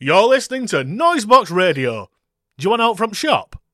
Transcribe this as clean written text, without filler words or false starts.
You're listening to Noisebox Radio. Do you want out from shop?